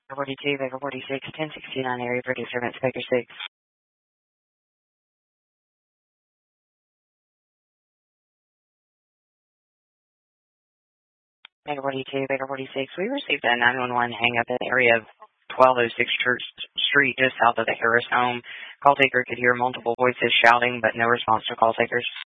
42, Baker 46, 1069 area for disturbance, Baker 6. Baker 42, Baker 46, we received a 911 hang-up in the area of 1206 Church Street, just south of the Harris home. Call taker could hear multiple voices shouting, but no response to call takers.